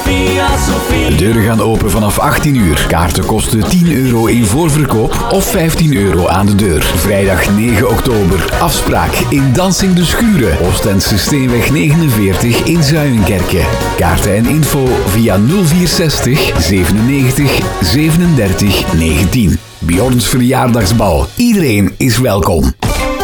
De deuren gaan open vanaf 18 uur. Kaarten kosten €10 in voorverkoop of €15 aan de deur. Vrijdag 9 oktober. Afspraak in Dansing de Schuren. Oostendse Steenweg 49 in Zuilenkerke. Kaarten en info via 0460 97 37 19. Bjorns verjaardagsbal. Iedereen is welkom.